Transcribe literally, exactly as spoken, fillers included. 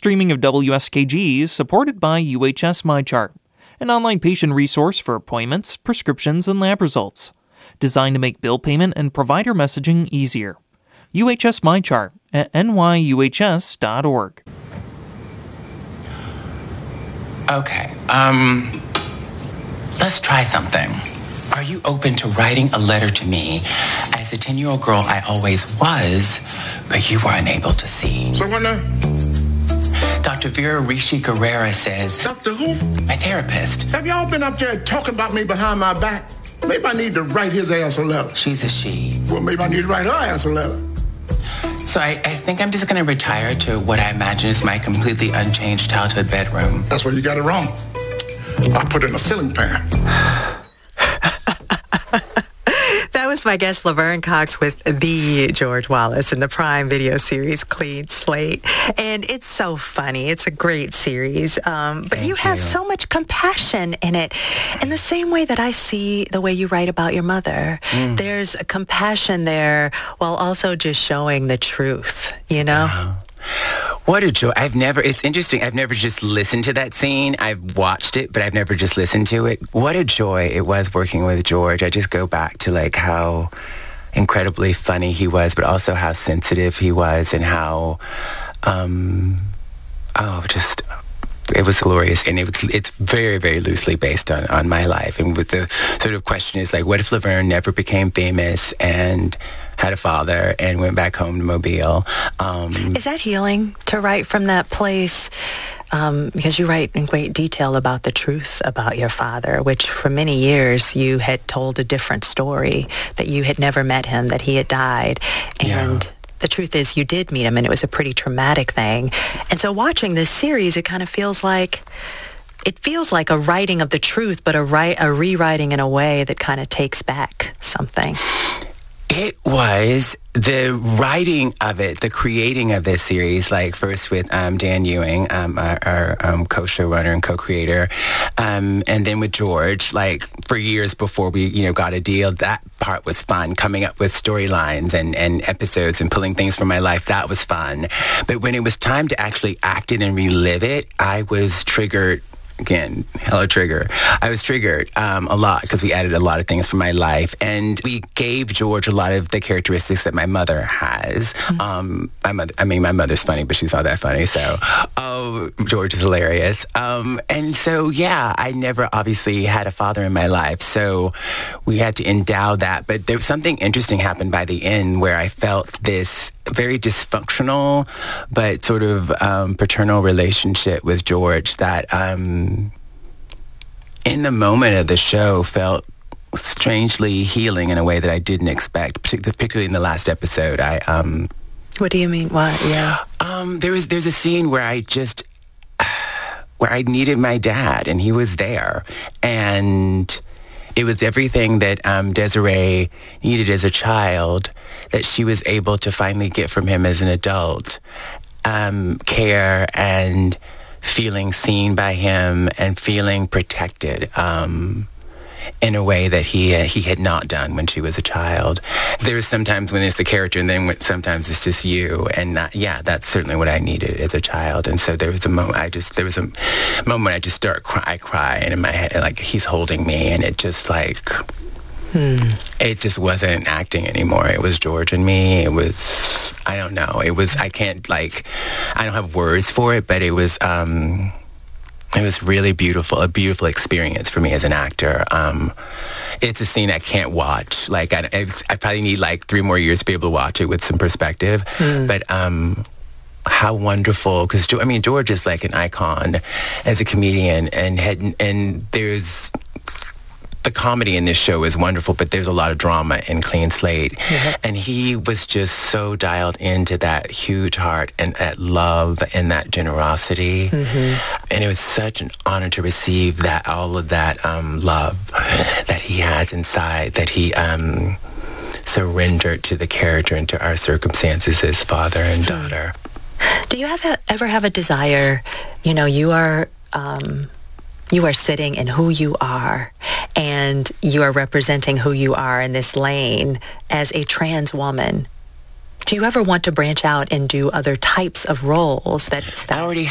streaming of W S K G is supported by U H S MyChart, an online patient resource for appointments, prescriptions, and lab results, designed to make bill payment and provider messaging easier. U H S MyChart at N Y U H S dot org. Okay, um, let's try something. Are you open to writing a letter to me as a ten-year-old girl I always was, but you were unable to see? So what now? Doctor Vera Rishi Guerrera says... Doctor who? My therapist. Have y'all been up there talking about me behind my back? Maybe I need to write his ass a letter. She's a she. Well, maybe I need to write her ass a letter. So I, I think I'm just going to retire to what I imagine is my completely unchanged childhood bedroom. That's where you got it wrong. I put it in a ceiling fan. That was my guest, Laverne Cox, with the George Wallace in the Prime Video series Clean Slate. And it's so funny. It's a great series. Um, but Thank you have you. so much compassion in it. In the same way that I see the way you write about your mother. Mm. There's a compassion there while also just showing the truth, you know? Uh-huh. What a joy. I've never, it's interesting, I've never just listened to that scene. I've watched it, but I've never just listened to it. What a joy it was working with George. I just go back to like how incredibly funny he was, but also how sensitive he was and how, um, oh, just... It was glorious, and it was, it's very, very loosely based on, on my life. And with the sort of question is like, what if Laverne never became famous and had a father and went back home to Mobile? Um, is that healing to write from that place? Um, because you write in great detail about the truth about your father, which for many years you had told a different story, that you had never met him, that he had died. And... Yeah. The truth is you did meet him, and it was a pretty traumatic thing. And so watching this series, it kind of feels like, it feels like a writing of the truth, but a, ri- a rewriting in a way that kind of takes back something. It was the writing of it, the creating of this series, like first with um, Dan Ewing, um, our, our um, co-showrunner and co-creator, um, and then with George, like for years before we, you know, got a deal, that part was fun, coming up with storylines and, and episodes and pulling things from my life, that was fun. But when it was time to actually act it and relive it, I was triggered. Again, hello, trigger. I was triggered um, a lot because we added a lot of things from my life. And we gave George a lot of the characteristics that my mother has. Mm-hmm. Um, my mother, I mean, my mother's funny, but she's not that funny. So, oh, George is hilarious. Um, and so, yeah, I never obviously had a father in my life. So we had to endow that. But there was something interesting happened by the end where I felt this very dysfunctional but sort of um, paternal relationship with George that um, in the moment of the show felt strangely healing in a way that I didn't expect, particularly in the last episode. I um, What do you mean? What? Yeah. Um, there was there's a scene where I just where I needed my dad, and he was there, and it was everything that um, Desiree needed as a child that she was able to finally get from him as an adult. Um, care and feeling seen by him and feeling protected um, in a way that he uh, he had not done when she was a child. There's sometimes when it's the character, and then when, sometimes it's just you. And that, yeah, that's certainly what I needed as a child. And so there was a moment I just there was a moment I just start cry, I cry, and in my head, like he's holding me, and it just like. Hmm. It just wasn't acting anymore. It was George and me. It was, I don't know. It was, I can't like, I don't have words for it, but it was, um, it was really beautiful, a beautiful experience for me as an actor. Um, it's a scene I can't watch. Like, I, it's, I probably need like three more years to be able to watch it with some perspective. Hmm. But, um, how wonderful, because, I mean, George is like an icon as a comedian, and had, and there's, the comedy in this show is wonderful, but there's a lot of drama in Clean Slate. Mm-hmm. And he was just so dialed into that huge heart and that love and that generosity. Mm-hmm. And it was such an honor to receive that, all of that um, love that he has inside, that he um, surrendered to the character and to our circumstances as father and daughter. Do you have a, ever have a desire, you know, you are... Um, You are sitting in who you are, and you are representing who you are in this lane as a trans woman. Do you ever want to branch out and do other types of roles that... that I already